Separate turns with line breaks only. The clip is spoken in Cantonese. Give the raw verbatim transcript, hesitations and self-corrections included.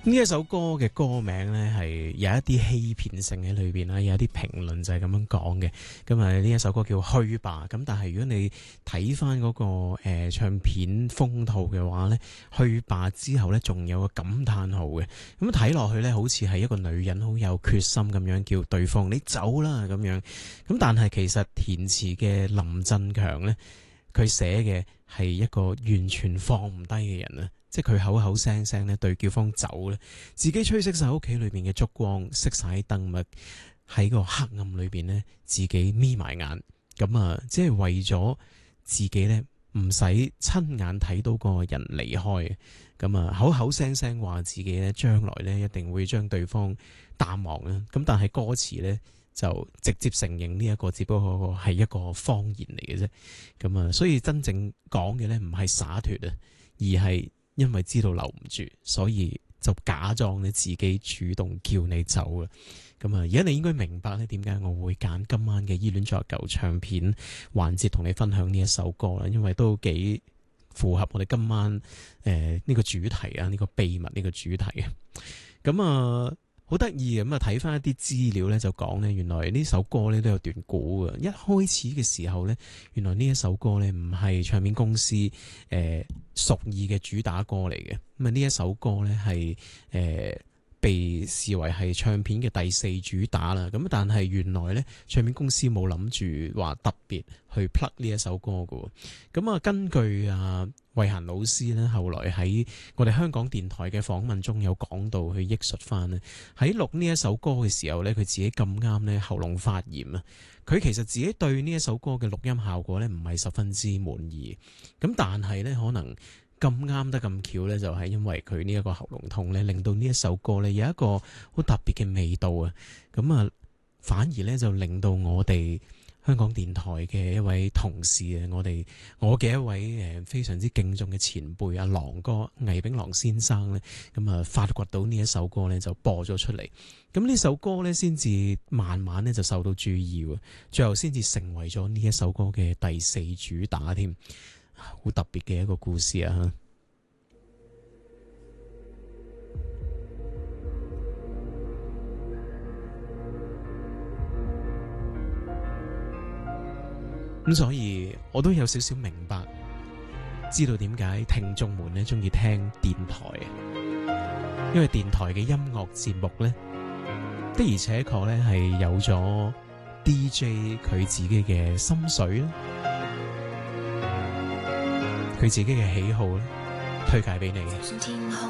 呢一首歌嘅歌名呢，係有一啲欺騙性喺裏邊啦，有一啲評論就係咁樣講嘅。咁啊，呢一首歌叫去吧。咁但係如果你睇翻嗰個誒、呃、唱片封套嘅話呢，去吧之後呢，仲有個感嘆號嘅。咁睇落去呢，好似係一個女人好有決心咁樣叫對方你走啦咁樣。咁但係其實填詞嘅林振強呢，佢寫嘅係一個完全放唔低嘅人啊！即係佢口口聲聲咧對對方走咧，自己吹熄晒屋企裏邊嘅燭光，熄晒燈物，喺個黑暗裏邊咧，自己眯埋眼，咁啊，即係為咗自己咧唔使親眼睇到個人離開，咁啊，口口聲聲話自己咧將來咧一定會將對方淡忘啦，咁但係歌詞咧就直接承認呢一個只不過係一個謊言嚟嘅啫，咁啊，所以真正講嘅咧唔係灑脫啊，而係因為知道留唔住，所以就假裝你自己主動叫你走啦。咁啊，而家你應該明白咧，點解我會揀今晚嘅依戀在舊唱片環節同你分享呢一首歌啦，因為都幾符合我哋今晚誒呢、呃這個主題啊，呢、這個秘密呢個主題啊。咁啊，好得意咁啊，睇翻一啲資料咧，就講咧，原來呢首歌咧都有段故嘅。一開始嘅時候咧，原來呢一首歌咧唔係唱片公司誒屬意嘅主打歌嚟嘅。咁啊，呢一首歌咧係誒被視為係唱片嘅第四主打啦。咁但係原來咧，唱片公司冇諗住話特別去 plug 呢一首歌嘅。咁啊，根據啊慧嫻老師咧，後來喺我哋香港電台嘅訪問中有講到，去憶述翻咧，喺錄呢一首歌嘅時候咧，佢自己咁啱咧喉嚨發炎啊，佢其實自己對呢一首歌嘅錄音效果咧唔係十分之滿意，咁但係咧可能咁啱得咁巧咧，就係因為佢呢一個喉嚨痛咧，令到呢一首歌咧有一個好特別嘅味道啊，咁啊反而咧就令到我哋香港電台嘅一位同事啊，我哋我嘅一位誒非常之敬重嘅前輩阿郎哥魏炳郎先生咧，咁啊發掘到呢一首歌咧就播咗出嚟，咁呢首歌咧先至慢慢咧就受到注意，最後先至成為咗呢一首歌嘅第四主打添，好特別嘅一個故事啊！咁所以我都有少少明白，知道點解聽眾們咧中意聽電台，因為電台嘅音樂節目咧的而且確咧係有咗 D J 佢自己嘅心水啦，佢自己嘅喜好啦，推介俾你。